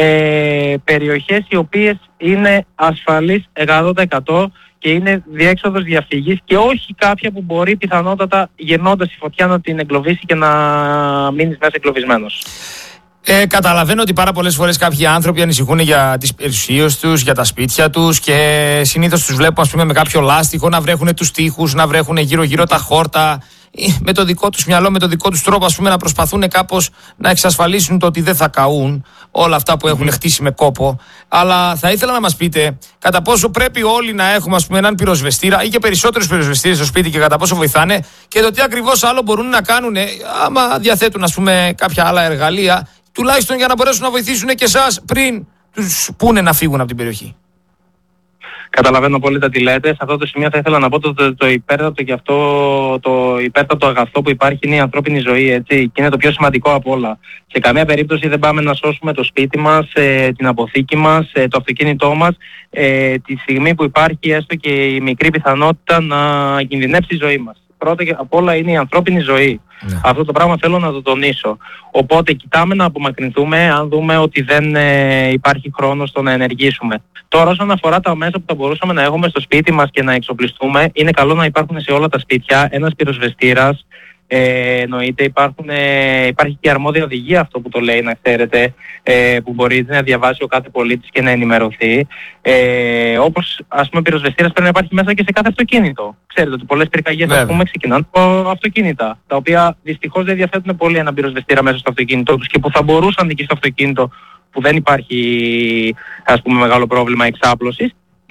Speaker 2: περιοχές οι οποίες είναι ασφαλείς 100% και είναι διέξοδος διαφυγής, και όχι κάποια που μπορεί πιθανότατα γεννώντας η φωτιά να την εγκλωβίσει και να μείνεις μέσα εγκλωβισμένος.
Speaker 1: Καταλαβαίνω ότι πάρα πολλές φορές κάποιοι άνθρωποι ανησυχούν για τις περιουσίες τους, για τα σπίτια τους, και συνήθως τους βλέπω, ας πούμε, με κάποιο λάστιχο να βρέχουν τους τοίχους, να βρέχουν γύρω-γύρω τα χόρτα, με το δικό τους μυαλό, με το δικό τους τρόπο, ας πούμε, να προσπαθούν κάπως να εξασφαλίσουν το ότι δεν θα καούν όλα αυτά που έχουν χτίσει με κόπο. Αλλά θα ήθελα να μας πείτε κατά πόσο πρέπει όλοι να έχουμε, ας πούμε, έναν πυροσβεστήρα ή και περισσότερους πυροσβεστήρες στο σπίτι, και κατά πόσο βοηθάνε, και το τι ακριβώς άλλο μπορούν να κάνουν άμα διαθέτουν, ας πούμε, κάποια άλλα εργαλεία, τουλάχιστον για να μπορέσουν να βοηθήσουν και εσάς πριν τους πούνε να φύγουν από την περιοχή.
Speaker 2: Καταλαβαίνω απόλυτα τι λέτε. Σε αυτό το σημείο θα ήθελα να πω το υπέρτατο, και αυτό το υπέρτατο αγαθό που υπάρχει είναι η ανθρώπινη ζωή, έτσι, και είναι το πιο σημαντικό από όλα. Σε καμία περίπτωση δεν πάμε να σώσουμε το σπίτι μας, την αποθήκη μας, το αυτοκίνητό μας, τη στιγμή που υπάρχει έστω και η μικρή πιθανότητα να κινδυνεύσει η ζωή μας. Πρώτα και απ' όλα είναι η ανθρώπινη ζωή. Ναι. Αυτό το πράγμα θέλω να το τονίσω. Οπότε κοιτάμε να απομακρυνθούμε αν δούμε ότι δεν υπάρχει χρόνο στο να ενεργήσουμε. Τώρα, όσον αφορά τα μέσα που θα μπορούσαμε να έχουμε στο σπίτι μας και να εξοπλιστούμε, είναι καλό να υπάρχουν σε όλα τα σπίτια ένας πυροσβεστήρας, Εννοείται υπάρχει και αρμόδια οδηγία, αυτό που το λέει, να ξέρετε, που μπορεί να διαβάσει ο κάθε πολίτης και να ενημερωθεί. Όπως ας πούμε πυροσβεστήρας πρέπει να υπάρχει μέσα και σε κάθε αυτοκίνητο. Ξέρετε ότι πολλές πυρκαγιές ξεκινάνε από αυτοκίνητα, τα οποία δυστυχώς δεν διαθέτουν πολύ έναν πυροσβεστήρα μέσα στο αυτοκίνητό τους και που θα μπορούσαν εκεί στο αυτοκίνητο που δεν υπάρχει ας πούμε μεγάλο πρόβλημα εξάπλωσης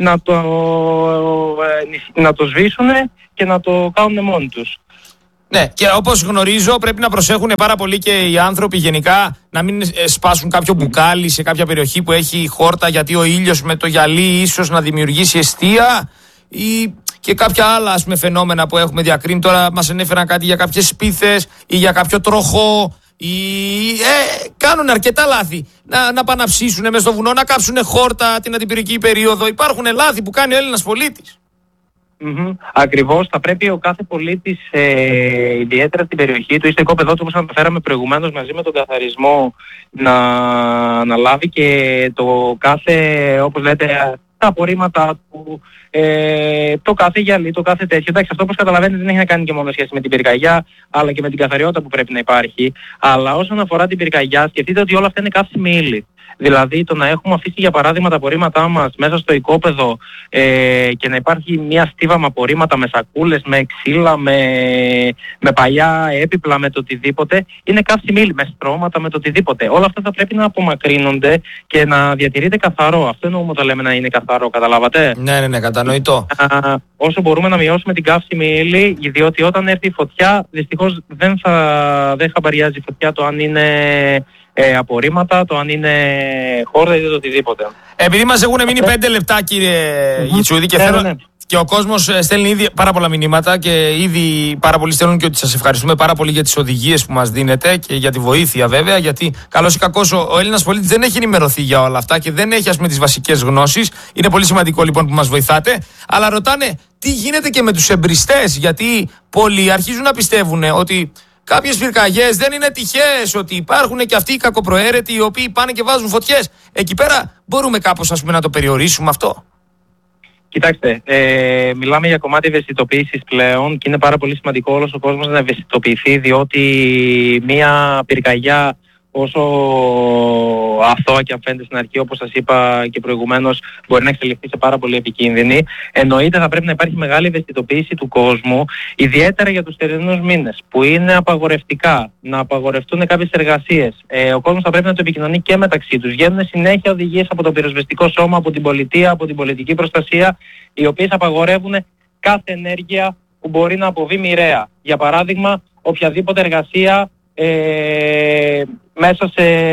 Speaker 2: να το σβήσουν και να το κάνουν μόνοι τους.
Speaker 1: Ναι, και όπως γνωρίζω πρέπει να προσέχουν πάρα πολύ και οι άνθρωποι γενικά να μην σπάσουν κάποιο μπουκάλι σε κάποια περιοχή που έχει χόρτα, γιατί ο ήλιος με το γυαλί ίσως να δημιουργήσει εστία ή και κάποια άλλα ας πούμε φαινόμενα που έχουμε διακρίνει. Τώρα μας ενέφεραν κάτι για κάποιες σπίθες ή για κάποιο τροχό ή κάνουν αρκετά λάθη να πάνε να ψήσουν μέσα στο βουνό, να κάψουν χόρτα την αντιπυρική περίοδο. Υπάρχουν λάθη που κάνει ο Έλληνας πολίτης.
Speaker 2: Ακριβώς, θα πρέπει ο κάθε πολίτης, ιδιαίτερα στην περιοχή του ή στο οικόπεδό του, όπως αναφέραμε προηγουμένως, μαζί με τον καθαρισμό, να λάβει και το κάθε, όπως λέτε, τα απορρίμματα του, το κάθε γυαλί, το κάθε τέτοιο. Εντάξει, αυτό όπως καταλαβαίνετε δεν έχει να κάνει και μόνο σχέση με την πυρκαγιά, αλλά και με την καθαριότητα που πρέπει να υπάρχει. Αλλά όσον αφορά την πυρκαγιά, σκεφτείτε ότι όλα αυτά είναι καύσιμη ύλη. Δηλαδή το να έχουμε αφήσει για παράδειγμα τα απορρίμματά μας μέσα στο οικόπεδο και να υπάρχει μια στίβα με απορρίμματα, με σακούλες, με ξύλα, με παλιά έπιπλα, με το οτιδήποτε, είναι καύσιμη ύλη, με στρώματα, με το οτιδήποτε. Όλα αυτά θα πρέπει να απομακρύνονται και να διατηρείται καθαρό. Αυτό εννοούμε όταν λέμε να είναι καθαρό, καταλάβατε?
Speaker 1: Ναι, κατανοητό.
Speaker 2: Όσο μπορούμε να μειώσουμε την καύσιμη ύλη, διότι όταν έρθει η φωτιά, δυστυχώς δεν χαμπαριάζει η φωτιά το αν είναι απορρίμματα, το αν είναι χόρτα ή το οτιδήποτε. Επειδή
Speaker 1: μας έχουν μείνει 5 λεπτά, κύριε Γιτσούδη, και θέλω... Και ο κόσμος στέλνει ήδη πάρα πολλά μηνύματα και ήδη πάρα πολλοί στέλνουν και ότι σας ευχαριστούμε πάρα πολύ για τις οδηγίες που μας δίνετε και για τη βοήθεια βέβαια, γιατί καλώς ή κακώς ο Έλληνας πολίτης δεν έχει ενημερωθεί για όλα αυτά και δεν έχει ας πούμε τις βασικές γνώσεις. Είναι πολύ σημαντικό λοιπόν που μας βοηθάτε, αλλά ρωτάνε τι γίνεται και με τους εμπριστές, γιατί πολλοί αρχίζουν να πιστεύουν ότι κάποιες πυρκαγιές δεν είναι τυχαίες, ότι υπάρχουν και αυτοί οι κακοπροαίρετοι οι οποίοι πάνε και βάζουν φωτιές. Εκεί πέρα μπορούμε κάπως ας πούμε να το περιορίσουμε αυτό?
Speaker 2: Κοιτάξτε, μιλάμε για κομμάτι ευαισθητοποίησης πλέον και είναι πάρα πολύ σημαντικό όλος ο κόσμος να ευαισθητοποιηθεί, διότι μια πυρκαγιά, όσο αθώα και αν φαίνεται στην αρχή, όπως σας είπα και προηγουμένως, μπορεί να εξελιχθεί σε πάρα πολύ επικίνδυνη. Εννοείται θα πρέπει να υπάρχει μεγάλη ευαισθητοποίηση του κόσμου, ιδιαίτερα για τους θερινούς μήνες, που είναι απαγορευτικά, να απαγορευτούν κάποιες εργασίες. Ο κόσμος θα πρέπει να το επικοινωνεί και μεταξύ τους. Βγαίνουν συνέχεια οδηγίες από το πυροσβεστικό σώμα, από την πολιτεία, από την πολιτική προστασία, οι οποίες απαγορεύουν κάθε ενέργεια που μπορεί να αποβεί μοιραία. Για παράδειγμα, οποιαδήποτε εργασία μέσα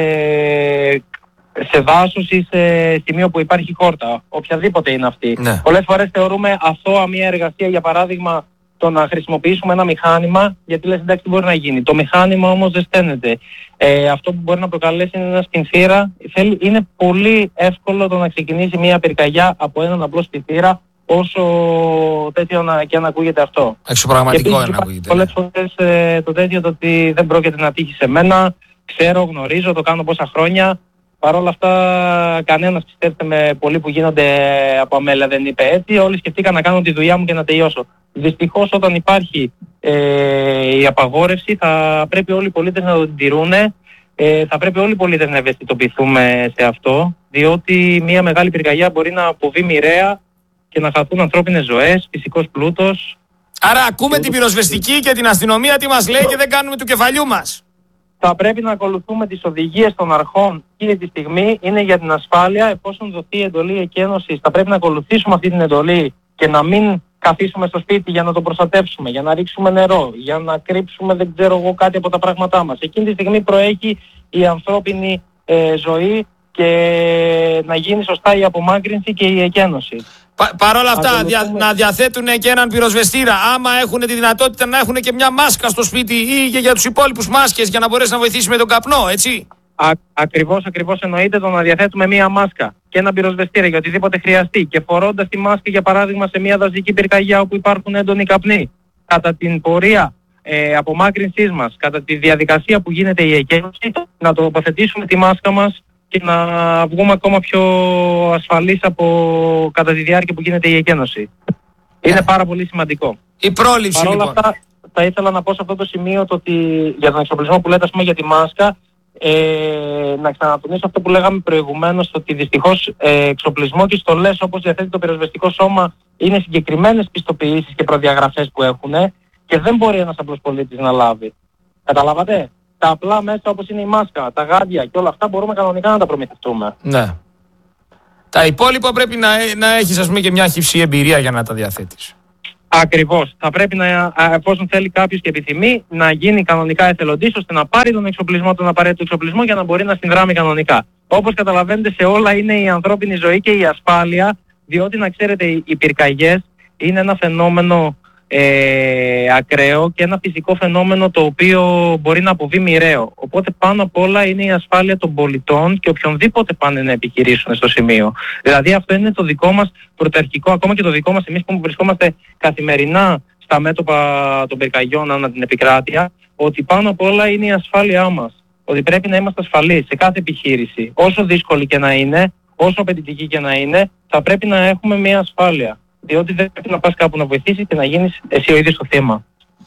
Speaker 2: σε δάσος ή σε σημείο που υπάρχει χόρτα, οποιαδήποτε είναι αυτή.
Speaker 1: Ναι.
Speaker 2: Πολλές φορές θεωρούμε αθώα μια εργασία, για παράδειγμα το να χρησιμοποιήσουμε ένα μηχάνημα, γιατί λες εντάξει τι μπορεί να γίνει. Το μηχάνημα όμως δεν στένεται. Αυτό που μπορεί να προκαλέσει είναι ένα σπινθήρα. Είναι πολύ εύκολο το να ξεκινήσει μια πυρκαγιά από έναν απλό σπινθήρα, όσο τέτοιο και αν ακούγεται αυτό.
Speaker 1: Εξωπραγματικό να ακούγεται.
Speaker 2: Πολλές φορές το τέτοιο το ότι δεν πρόκειται να τύχει σε μένα, ξέρω, γνωρίζω, το κάνω πόσα χρόνια. Παρ' όλα αυτά κανένας, πιστεύετε με πολλοί που γίνονται από αμέλεια, δεν είπε έτσι. Όλοι σκεφτήκαν να κάνω τη δουλειά μου και να τελειώσω. Δυστυχώς όταν υπάρχει η απαγόρευση θα πρέπει όλοι οι πολίτες να το τηρούν. Θα πρέπει όλοι οι πολίτες να ευαισθητοποιηθούμε σε αυτό, διότι μια μεγάλη πυρκαγιά μπορεί να αποβεί μοιραία και να χαθούν ανθρώπινες ζωές, φυσικός πλούτος.
Speaker 1: Άρα ακούμε την πυροσβεστική και την αστυνομία τι μας λέει και δεν κάνουμε του κεφαλιού μας.
Speaker 2: Θα πρέπει να ακολουθούμε τις οδηγίες των αρχών εκείνη τη στιγμή, είναι για την ασφάλεια. Εφόσον δοθεί εντολή εκένωσης, θα πρέπει να ακολουθήσουμε αυτή την εντολή και να μην καθίσουμε στο σπίτι για να το προστατεύσουμε, για να ρίξουμε νερό, για να κρύψουμε δεν ξέρω εγώ κάτι από τα πράγματά μας. Εκείνη τη στιγμή προέχει η ανθρώπινη ζωή και να γίνει σωστά η απομάκρυνση και η εκένωση.
Speaker 1: Παρ' όλα αυτά να διαθέτουν και έναν πυροσβεστήρα, άμα έχουν τη δυνατότητα να έχουν και μια μάσκα στο σπίτι ή και για τους υπόλοιπους μάσκες για να μπορέσει να βοηθήσει με τον καπνό, έτσι.
Speaker 2: Ακριβώς εννοείται το να διαθέτουμε μία μάσκα και ένα πυροσβεστήρα για οτιδήποτε χρειαστεί, και φορώντας τη μάσκα για παράδειγμα σε μια δασική πυρκαγιά όπου υπάρχουν έντονοι καπνοί, κατά την πορεία απομάκρυνσής μας, κατά τη διαδικασία που γίνεται η εκένωση, να τοποθετήσουμε τη μάσκα μας και να βγούμε ακόμα πιο ασφαλείς κατά τη διάρκεια που γίνεται η εκένωση. Είναι πάρα πολύ σημαντικό.
Speaker 1: Η πρόληψη λοιπόν.
Speaker 2: Αυτά, θα ήθελα να πω σε αυτό το σημείο το ότι για τον εξοπλισμό που λέτε, ας πούμε, για τη μάσκα, να ξανατονίσω αυτό που λέγαμε προηγουμένως, ότι δυστυχώς εξοπλισμό και στολές όπως διαθέτει το πυροσβεστικό σώμα είναι συγκεκριμένες πιστοποιήσεις και προδιαγραφές που έχουν και δεν μπορεί ένας απλός πολίτης να λάβει. Καταλάβατε? Τα απλά μέσα όπως είναι η μάσκα, τα γάντια και όλα αυτά μπορούμε κανονικά να τα προμηθευτούμε.
Speaker 1: Ναι. Τα υπόλοιπα πρέπει να έχεις, ας πούμε, και μια χυψή εμπειρία για να τα διαθέτεις.
Speaker 2: Ακριβώς. Θα πρέπει να, εφόσον θέλει κάποιος και επιθυμεί, να γίνει κανονικά εθελοντής ώστε να πάρει τον εξοπλισμό, τον απαραίτητο εξοπλισμό για να μπορεί να συνδράμει κανονικά. Όπως καταλαβαίνετε, σε όλα είναι η ανθρώπινη ζωή και η ασφάλεια, διότι να ξέρετε, οι πυρκαγιές είναι ένα φαινόμενο ακραίο και ένα φυσικό φαινόμενο το οποίο μπορεί να αποβεί μοιραίο. Οπότε πάνω απ' όλα είναι η ασφάλεια των πολιτών και οποιονδήποτε πάνε να επιχειρήσουν στο σημείο. Δηλαδή αυτό είναι το δικό μας πρωταρχικό, ακόμα και το δικό μας εμείς που βρισκόμαστε καθημερινά στα μέτωπα των πυρκαγιών ανά την επικράτεια, ότι πάνω απ' όλα είναι η ασφάλειά μας. Ότι πρέπει να είμαστε ασφαλείς σε κάθε επιχείρηση. Όσο δύσκολη και να είναι, όσο απαιτητική και να είναι, θα πρέπει να έχουμε μια ασφάλεια. Διότι δεν πρέπει να πας κάπου να βοηθήσεις και να γίνεις εσύ ο ίδιος το θύμα.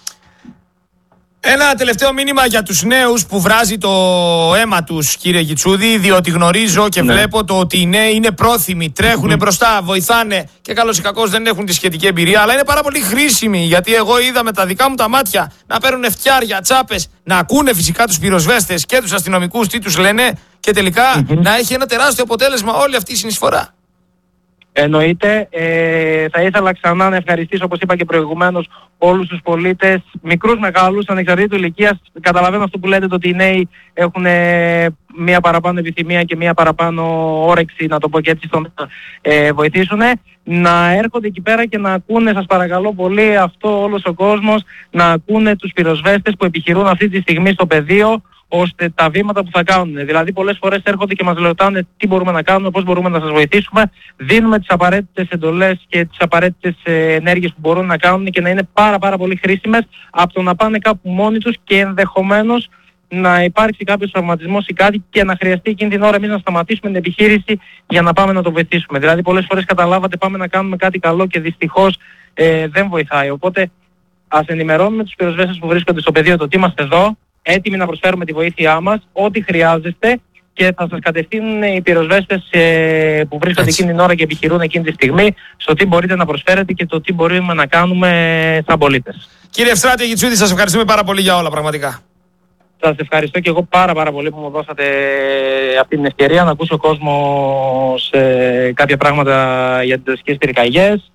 Speaker 1: Ένα τελευταίο μήνυμα για τους νέους που βράζει το αίμα τους, κύριε Γιτσούδη, διότι γνωρίζω και βλέπω το ότι οι νέοι είναι πρόθυμοι, τρέχουν μπροστά, βοηθάνε και καλώς ή κακώς δεν έχουν τη σχετική εμπειρία, αλλά είναι πάρα πολύ χρήσιμοι, γιατί εγώ είδα με τα δικά μου τα μάτια να παίρνουν φτιάρια, τσάπες, να ακούνε φυσικά τους πυροσβέστες και τους αστυνομικούς τι τους λένε και τελικά να έχει ένα τεράστιο αποτέλεσμα όλη αυτή η συνεισφορά.
Speaker 2: Εννοείται. Θα ήθελα ξανά να ευχαριστήσω, όπως είπα και προηγουμένως, όλους τους πολίτες, μικρούς, μεγάλους, ανεξαρτήτου ηλικίας. Καταλαβαίνω αυτό που λέτε, το ότι οι νέοι έχουν μία παραπάνω επιθυμία και μία παραπάνω όρεξη, να το πω και έτσι, στο να βοηθήσουν. Να έρχονται εκεί πέρα και να ακούνε, σας παρακαλώ πολύ, αυτό όλος ο κόσμος, να ακούνε τους πυροσβέστες που επιχειρούν αυτή τη στιγμή στο πεδίο, ώστε τα βήματα που θα κάνουν. Δηλαδή πολλές φορές έρχονται και μας ρωτάνε τι μπορούμε να κάνουμε, πώς μπορούμε να σας βοηθήσουμε. Δίνουμε τις απαραίτητες εντολές και τις απαραίτητες ενέργειες που μπορούν να κάνουν και να είναι πάρα πολύ χρήσιμες από το να πάνε κάπου μόνοι τους και ενδεχομένως να υπάρξει κάποιος τραυματισμός ή κάτι και να χρειαστεί εκείνη την ώρα εμείς να σταματήσουμε την επιχείρηση για να πάμε να το βοηθήσουμε. Δηλαδή πολλές φορές καταλάβατε πάμε να κάνουμε κάτι καλό και δυστυχώς δεν βοηθάει. Οπότε ας ενημερώνουμε τους πυροσβέστες που βρίσκονται στο πεδίο το ότι είμαστε εδώ, έτοιμοι να προσφέρουμε τη βοήθειά μας, ό,τι χρειάζεστε και θα σας κατευθύνουν οι πυροσβέστες που βρίσκονται εκείνη την ώρα και επιχειρούν εκείνη τη στιγμή στο τι μπορείτε να προσφέρετε και το τι μπορούμε να κάνουμε σαν πολίτες.
Speaker 1: Κύριε Ευστράτη Γιτσούδη, σας ευχαριστούμε πάρα πολύ για όλα πραγματικά.
Speaker 2: Σας ευχαριστώ και εγώ πάρα πολύ που μου δώσατε αυτή την ευκαιρία να ακούσει ο κόσμος κάποια πράγματα για τις δασικές πυρκαγιές.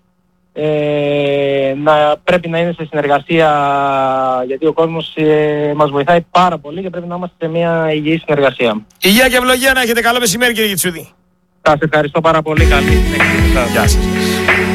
Speaker 2: Πρέπει να είναι σε συνεργασία, γιατί ο κόσμος μας βοηθάει πάρα πολύ και πρέπει να είμαστε σε μια υγιή συνεργασία.
Speaker 1: Υγεία και ευλογία να έχετε. Καλό μεσημέρι, κύριε Γιτσούδη.
Speaker 2: Σας ευχαριστώ πάρα πολύ. Καλή συνέχεια.
Speaker 1: Γεια σας.